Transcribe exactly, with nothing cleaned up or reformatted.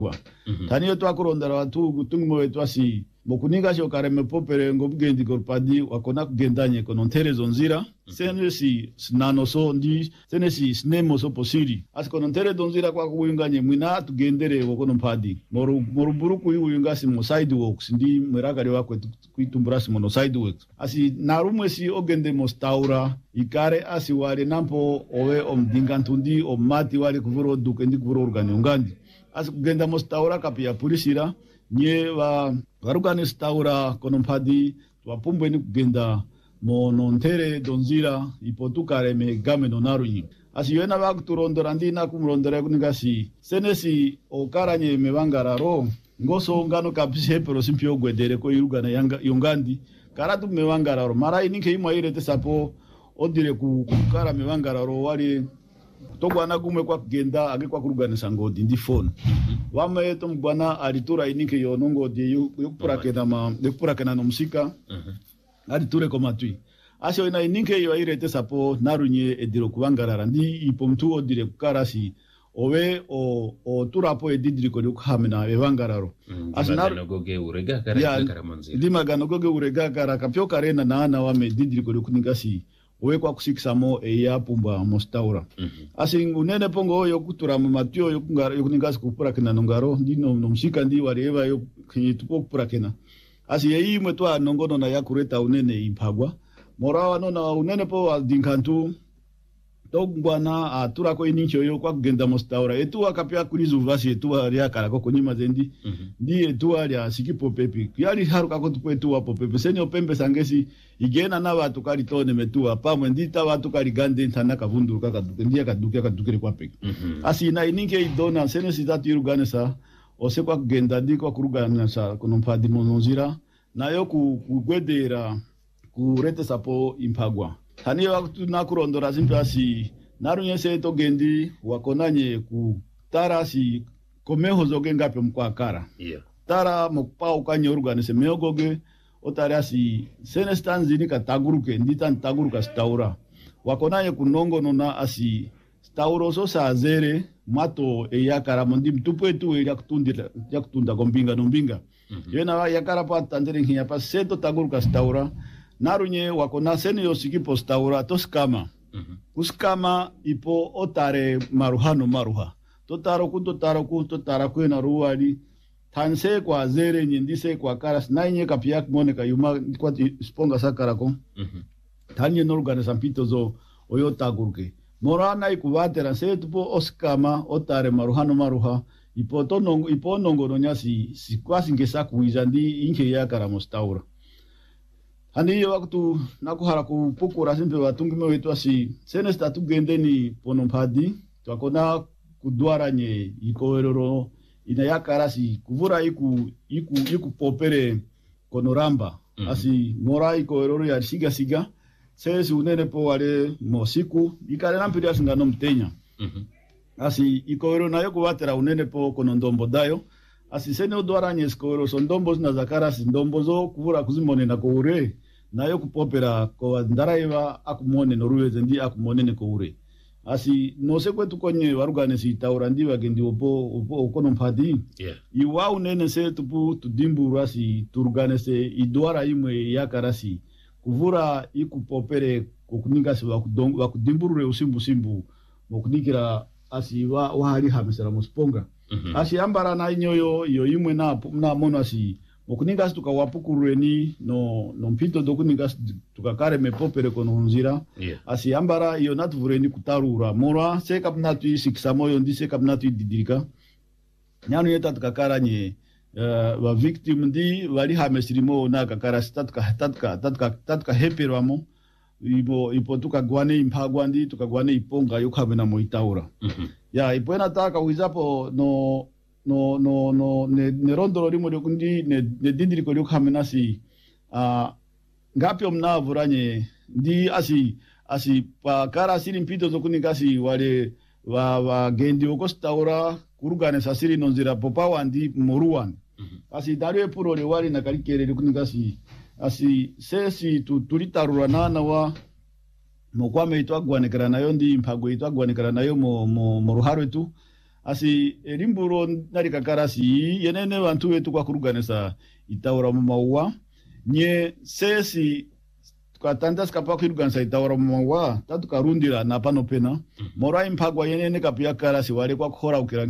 Mm-hmm. Tani yo twakurondera watu gutungu wetu asi mokuninga sho kareme popere ngo bugendi korpadi wakona kugendanye kono nterezo nzira. Mm-hmm. Sene si nano so ndi sene si snemo so posiri asi kono nterezo nzira kwa kuyunganye mwina tugendere wakono mpadi moru moruburu kuyunga si mo sidewalks ndi mweraga lewa kwetu kuitumbrasi mono sidewalks asi narumwe si ogende mostaura ikare asi wale nampo owe omdingantundi o mati wale kuvuro duke ndi kuvuro organi ungandi asi kugenda mostaura kapia pulisira nye wa warugani staura kono mpadi twapumbwe ni kugenda mo nontere donzira ipotukare me game nonarunyi asi yena bakuturondora ndina kumurondora kuningasi senesi okaranye mewangararo ngoso ngano kapise pero simpio gwedere ko irugana yanga yongandi karatu mewangararo mara ininke imwa irete sapo odire ku kukara mewangararo wali togwana kumwe kwa kugenda age kwa kurugana sangodi ndi phone wame to mbwana alitura ininke yonongo de yukurakena ma yukurakena no musika ari ture komatui asho ina ininke yo irete sapo narunye ediro kubangarara ndi ipomtu odire kukarasi owe o o turapo edidiri ko kuhamena ebangararo mm, asnar goge urega kara ya, karamanzi ndi magano goge urega kara kapyo karena na ana wa medidiri ko kuningasi owe kwa kusikisamo e ya pumba mostaura mm-hmm. Asi unene pongo yo kutura matio yo kungara yo kuningasi kupura kena nongaro ndi no mshika ndi wareva yo kinitupo kupura kena asi yei mwetwa nongono na yakureta unene impagwa morawa nona unene po dinkantu togwana atura ko inincho yo kwa kugenda mostaura etu akapya kulizu vasi etu ya karako konyima zendi mm-hmm. Ndi etu ya sikipo pepi yali haruka ko tupetu wapo pepe senyo pembe sangesi igena na watu kali tone metua pamwe ndita watu kali gande ntana kavunduruka kaduke ndiye kaduke kadukire kwa peke mm-hmm. Asi na ininke idona sene sitatu irugane sa ose kwa kugenda ndi kwa kurugana sa kono mpadi mononzira nayo kugwedera kurete sapo impagwa tani waktu nakurondora simpe asi narunye se to gendi wakonanye ku tarasi komeho zoge ngape mkwakara yeah. Tara mokpa ukanye organize meogoge otarasi sene stanzi ni kataguruke ndita ntaguruka staura wakonanye kunongo nona asi stauro so sazere mato e yakara mondi mtupetu e yakutundira yakutunda kombinga nombinga mm-hmm. Yena yakara pa tandere hiya pa seto taguruka staura narunye wakona sene yo sikipo staura toskama mm-hmm. Uskama ipo otare maruhano maruha totaro kunto taro kunto tara kwena ruwali tanse kwa zere nyindise kwa karas nainye kapiak mone ka yuma kwa sponga sakarako mm-hmm. Tanye norgane sampito zo oyota gurke morana ikuvatera se tupo oskama otare maruhano maruha ipo tonongo ipo nongo nonyasi si kwasi ngesa kuizandi inke ya karamostaura hani yo waktu nakuhara ku pukura simpe watungime wetu asi sene statu gendeni ponompadi twakona kudwaranye ikoeroro ina yakarasi kuvura iku iku iku popere konoramba mm-hmm. Asi mora ikoeroro ya siga siga sesi unene po wale mosiku ikale nampiri asingano mtenya mm-hmm. Asi ikoeroro nayo kuvatera unene po konondombo dayo asi sene odwaranye ikoeroro sondombo na zakarasi ndombo zo kuvura kuzimone na koure nayo kupopera ko ndaraiva akumone noruweze ndi akumone ko ure asi nose kwetu konye warugane si taura ndi bagendi opo opo kono mpadi yeah. Iwa unene se tupu tudimbu rasi turugane se idwara imwe yakarasi kuvura ikupopere kokuninga se wakudongo wakudimburure usimbu simbu mokunikira asi wa wahali hamisera musponga mm-hmm. Asi ambara na inyoyo yo imwe na na mono asi okuninga tukawapukureni no no mpito dokuninga tukakare mepopere kono nzira yeah. Asi ambara iyo natuvureni kutarura mora se kapnatu isikisa moyo ndise kapnatu ididirika nyanu yeta tukakaranye uh, wa victim ndi wali hamesirimo na kakara statka tatka tatka tatka heperwamo ibo ipo tukagwane impagwa ndi tukagwane iponga yokhabena moitaura mm-hmm. Ya ipo nataka wizapo no no no no ne ne rondoro limo lyokundi ne ne dindiri ko lyokhamena si ah uh, ngapi omnavuranye ndi asi asi pa kara siri mpito zokunika si wale wa wa gendi okostaura kurugane sasiri nonzira popa wandi moruwan mm-hmm. Asi darwe puro le wali na kalikere lyokunika si asi sesi tu tulitarura nana wa mokwame itwagwanekera nayo ndi mpago itwagwanekera nayo mo mo, mo ruharo tu asi elimburo narikakarasi yenene bantu wetu kwa kuruganisa itaura mumauwa nye sesi tukatanda skapa kuruganisa itaura mumauwa tatu karundira na pano pena morai mpagwa yenene kapia karasi wale kwa kuhora ukira